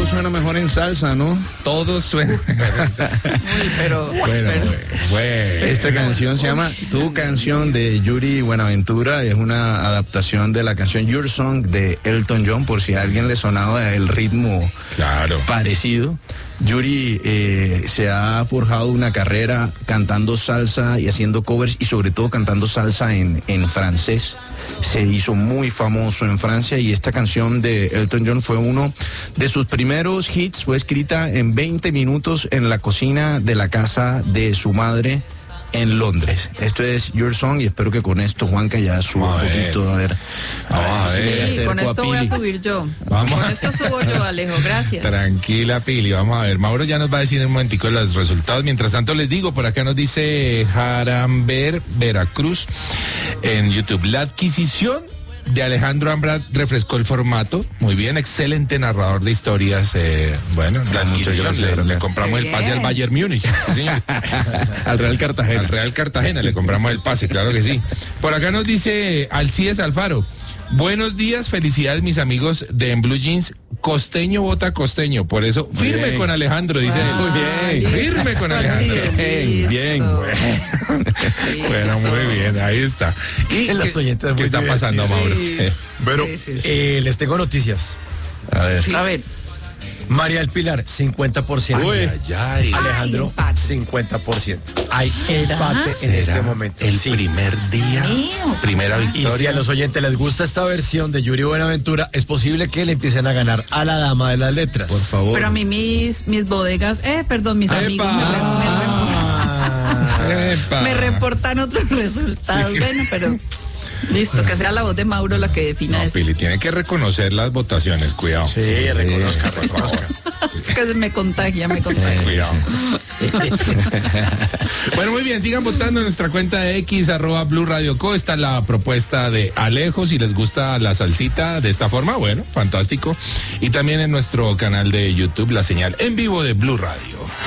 todo suena mejor en salsa, ¿no? Todo suena. Bueno, esta canción se llama Tu Canción de Yuri Buenaventura. Es una adaptación de la canción Your Song de Elton John, por si a alguien le sonaba el ritmo parecido. Yuri se ha forjado una carrera cantando salsa y haciendo covers y sobre todo cantando salsa en francés. Se hizo muy famoso en Francia y esta canción de Elton John fue uno de sus primeros hits. Fue escrita en 20 minutos en la cocina de la casa de su madre en Londres. Esto es Your Song y espero que con esto Juanca ya suba un poquito. A ver. Sí, con esto voy a subir yo. Con esto subo yo, Alejo, gracias. Tranquila, Pili, vamos a ver. Mauro ya nos va a decir en un momentico los resultados. Mientras tanto les digo, por acá nos dice Jaramber Veracruz en YouTube. La adquisición de Alejandro Ambra refrescó el formato. Muy bien, excelente narrador de historias. Bueno, la adquisición, le compramos el pase al Bayern Múnich. Sí, señor. Al Real Cartagena. Al Real Cartagena le compramos el pase, claro que sí. Por acá nos dice Alcides Alfaro. Buenos días, felicidades mis amigos de En Blue Jeans. Costeño vota costeño, por eso firme con Alejandro, dice él. Muy bien. Firme con Alejandro. Bien. Bueno, muy bien, ahí está. ¿Y qué está pasando, Mauro? Pero les tengo noticias. A ver. María del Pilar, 50%. Alejandro, 50%. Hay empate en este momento. El primer día, primera victoria. Y si a los oyentes les gusta esta versión de Yuri Buenaventura, es posible que le empiecen a ganar a la dama de las letras. Por favor. Pero a mí mis bodegas, mis amigos me reportan otros resultados. Sí. Bueno, pero listo, que sea la voz de Mauro la que defina esto. Pili, tiene que reconocer las votaciones, cuidado. Sí, reconozca. Que me contagia. Cuidado. Bueno, muy bien, sigan votando en nuestra cuenta de X, @Blue Radio Co. Está la propuesta de Alejo, si les gusta la salsita de esta forma, bueno, fantástico. Y también en nuestro canal de YouTube, la señal en vivo de Blue Radio.